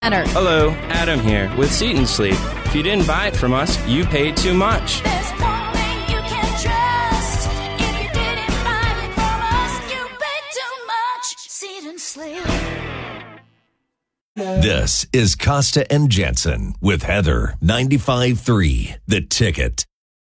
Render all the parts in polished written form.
Hello, Adam here with Seat and Sleep. If you didn't buy it from us, you paid too much. There's plumbing you can trust. If you didn't buy it from us, you paid too much. Seat and Sleep. This is Costa and Jensen with Heather 95.3, The Ticket.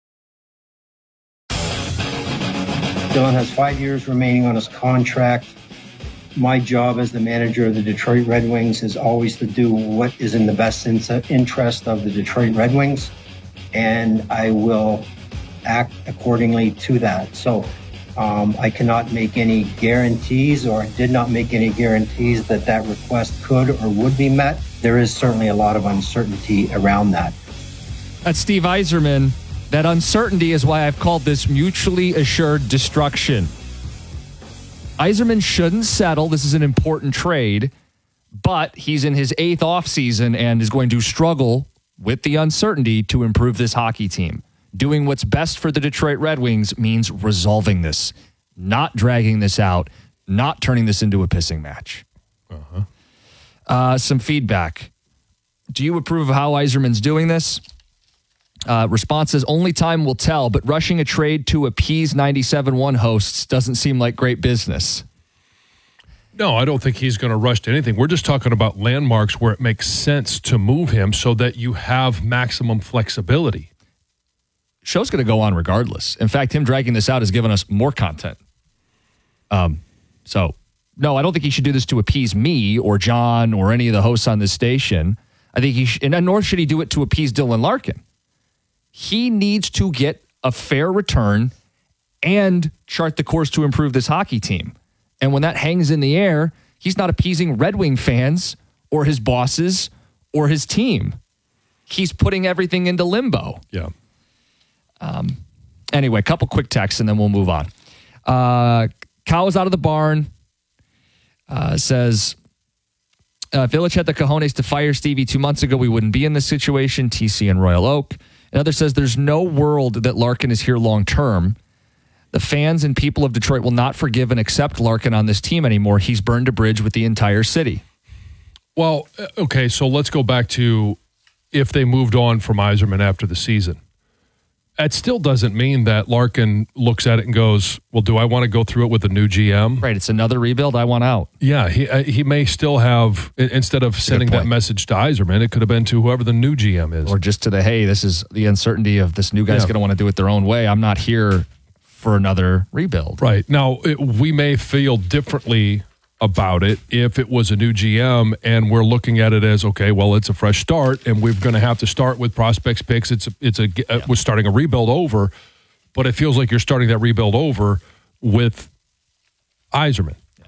Dylan has 5 years remaining on his contract. My job as the manager of the Detroit Red Wings is always to do what is in the best interest of the Detroit Red Wings, and I will act accordingly to that. So I cannot make any guarantees, or did not make any guarantees that that request could or would be met. There is certainly a lot of uncertainty around that. That's Steve Yzerman. That uncertainty is why I've called this mutually assured destruction. Yzerman shouldn't settle. This is an important trade, but he's in his 8th offseason and is going to struggle with the uncertainty to improve this hockey team. Doing what's best for the Detroit Red Wings means resolving this, not dragging this out, not turning this into a pissing match. Some feedback. Do you approve of how Yzerman's doing this? Response says, only time will tell, but rushing a trade to appease 97.1 hosts doesn't seem like great business. No, I don't think he's going to rush to anything. We're just talking about landmarks where it makes sense to move him so that you have maximum flexibility. Show's going to go on regardless. In fact, him dragging this out has given us more content. So, no, I don't think he should do this to appease me or John or any of the hosts on this station. I think he should, and nor should he do it to appease Dylan Larkin. He needs to get a fair return and chart the course to improve this hockey team. And when that hangs in the air, he's not appeasing Red Wing fans or his bosses or his team. He's putting everything into limbo. Yeah. Anyway, a couple quick texts and then we'll move on. Cow is out of the barn. Says, Village had the cojones to fire Stevie 2 months ago. We wouldn't be in this situation. TC and Royal Oak. Another says there's no world that Larkin is here long term. The fans and people of Detroit will not forgive and accept Larkin on this team anymore. He's burned a bridge with the entire city. Well, okay, so let's go back to if they moved on from Yzerman after the season. That still doesn't mean that Larkin looks at it and goes, well, do I want to go through it with a new GM? Right, it's another rebuild. I want out. Yeah, he may still have, instead of sending that message to Yzerman, it could have been to whoever the new GM is. Or just to the, hey, this is the uncertainty of this new guy's going to want to do it their own way. I'm not here for another rebuild. Right. Now, we may feel differently about it if it was a new GM and we're looking at it as, okay, well, it's a fresh start and we're going to have to start with prospects picks. We're starting a rebuild over, but it feels like you're starting that rebuild over with Yzerman. Yeah.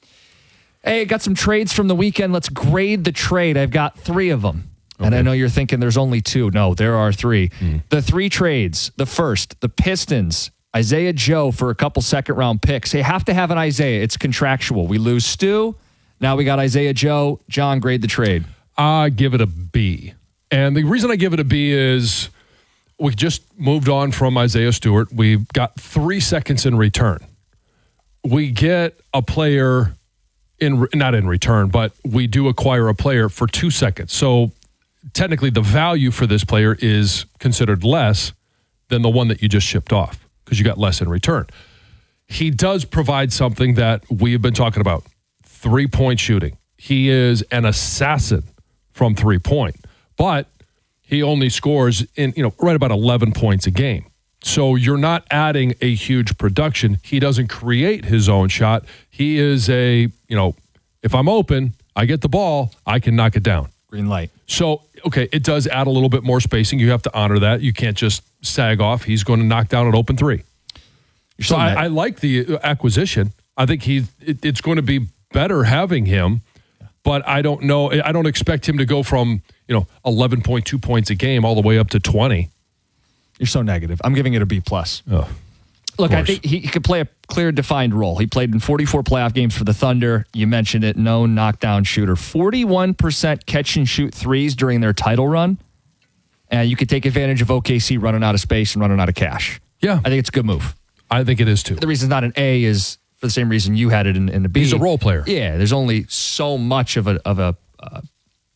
Hey, got some trades from the weekend. Let's grade the trade. I've got 3 of them. Okay. And I know you're thinking there's only 2. No, there are 3. The 3 trades. The first, the Pistons. Isaiah Joe for a couple second-round picks. They have to have an Isaiah. It's contractual. We lose Stu. Now we got Isaiah Joe. John, grade the trade. I give it a B. And the reason I give it a B is we just moved on from Isaiah Stewart. We got 3 seconds in return. We get a player, not in return, but we do acquire a player for 2 seconds. So technically the value for this player is considered less than the one that you just shipped off, because you got less in return. He does provide something that we have been talking about, 3-point shooting. He is an assassin from 3-point, but he only scores in, right about 11 points a game. So you're not adding a huge production. He doesn't create his own shot. He is if I'm open, I get the ball, I can knock it down. Green light. So, okay, it does add a little bit more spacing. You have to honor that. You can't just sag off. He's going to knock down an open 3. So I like the acquisition. I think it's going to be better having him, but I don't know. I don't expect him to go from 11.2 points a game all the way up to 20. You're so negative. I'm giving it a B+. Oh, look, I think he could play a clear, defined role. He played in 44 playoff games for the Thunder. You mentioned it, known knockdown shooter. 41% catch and shoot threes during their title run. And you could take advantage of OKC running out of space and running out of cash. Yeah. I think it's a good move. I think it is too. The reason it's not an A is for the same reason you had it in the B. He's a role player. Yeah, there's only so much of a